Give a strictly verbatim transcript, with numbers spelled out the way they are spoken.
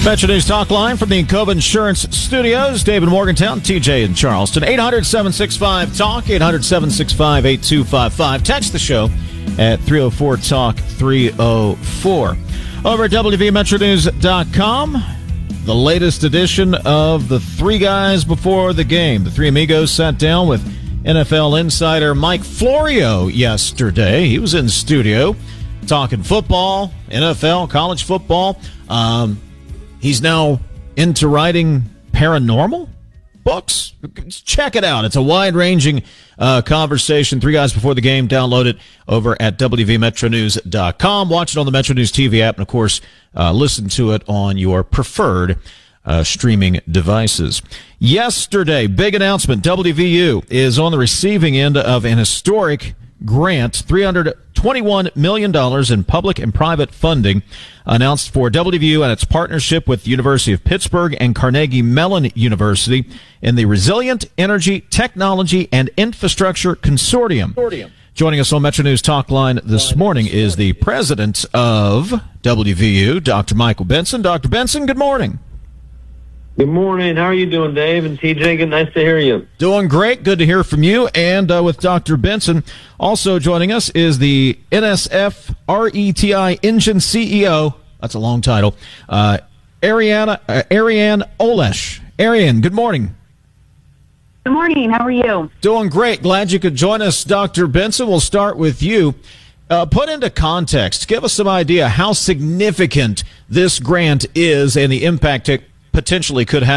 Metro News Talk Line from the Encova Insurance Studios. Dave in Morgantown, T J in Charleston. eight hundred, seven six five, talk, eight hundred, seven six five, eight two five five. Text the show at three oh four, talk, three oh four. Over at W V Metro News dot com, the latest edition of the Three Guys Before the Game. The three amigos sat down with N F L insider Mike Florio yesterday. He was in studio talking football, N F L, college football. Um, he's now into writing paranormal books. Check it out. It's a wide-ranging uh, conversation. Three Guys Before the Game. Download it over at W V Metro News dot com. Watch it on the Metro News T V app, and, of course, uh, listen to it on your preferred uh, streaming devices. Yesterday, big announcement. W V U is on the receiving end of an historic grant, three hundred twenty-one million dollars in public and private funding announced for W V U and its partnership with the University of Pittsburgh and Carnegie Mellon University in the Resilient Energy Technology and Infrastructure Consortium. Consortium. Joining us on Metro News Talk Line this morning is the president of W V U, Doctor Michael Benson. Doctor Benson, good morning. Good morning. How are you doing, Dave and T J? Good, nice to hear you. Doing great. Good to hear from you. And uh, with Doctor Benson, also joining us is the N S F R E T I Engine C E O. That's a long title. Uh, Ariana, uh, Ariane Olesh. Ariane, good morning. Good morning. How are you? Doing great. Glad you could join us, Doctor Benson. We'll start with you. Uh, put into context, give us some idea how significant this grant is and the impact it potentially could have